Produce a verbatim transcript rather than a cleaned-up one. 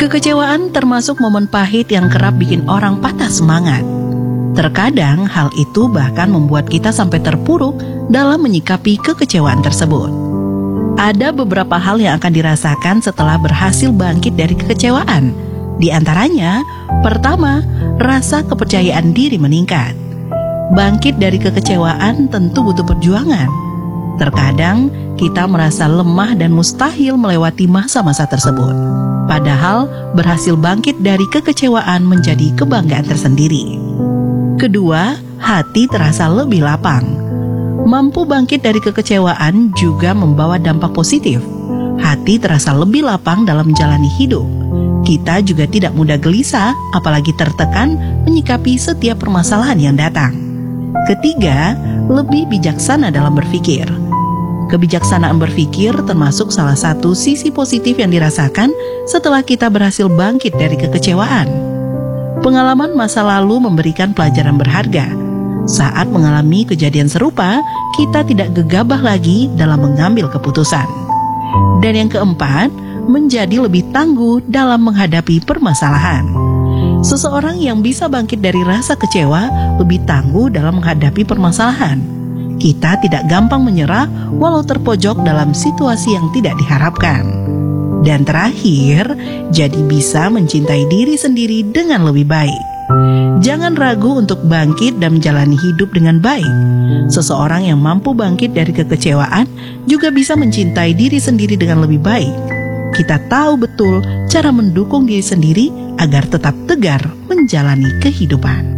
Kekecewaan termasuk momen pahit yang kerap bikin orang patah semangat. Terkadang hal itu bahkan membuat kita sampai terpuruk dalam menyikapi kekecewaan tersebut. Ada beberapa hal yang akan dirasakan setelah berhasil bangkit dari kekecewaan. Di antaranya, pertama, rasa kepercayaan diri meningkat. Bangkit dari kekecewaan tentu butuh perjuangan. Terkadang kita merasa lemah dan mustahil melewati masa-masa tersebut. Padahal berhasil bangkit dari kekecewaan menjadi kebanggaan tersendiri. Kedua, hati terasa lebih lapang. Mampu bangkit dari kekecewaan juga membawa dampak positif. Hati terasa lebih lapang dalam menjalani hidup. Kita juga tidak mudah gelisah, apalagi tertekan menyikapi setiap permasalahan yang datang. Ketiga, lebih bijaksana dalam berpikir. Kebijaksanaan berpikir termasuk salah satu sisi positif yang dirasakan setelah kita berhasil bangkit dari kekecewaan. Pengalaman masa lalu memberikan pelajaran berharga. Saat mengalami kejadian serupa, kita tidak gegabah lagi dalam mengambil keputusan. Dan yang keempat, menjadi lebih tangguh dalam menghadapi permasalahan. Seseorang yang bisa bangkit dari rasa kecewa lebih tangguh dalam menghadapi permasalahan. Kita tidak gampang menyerah walau terpojok dalam situasi yang tidak diharapkan. Dan terakhir, jadi bisa mencintai diri sendiri dengan lebih baik. Jangan ragu untuk bangkit dan menjalani hidup dengan baik. Seseorang yang mampu bangkit dari kekecewaan juga bisa mencintai diri sendiri dengan lebih baik. Kita tahu betul cara mendukung diri sendiri agar tetap tegar menjalani kehidupan.